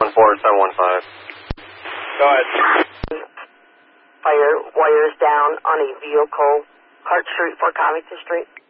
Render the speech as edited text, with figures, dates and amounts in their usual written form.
74715. Go ahead. Fire wires down on a vehicle, Hart Street, Fort Covington Street.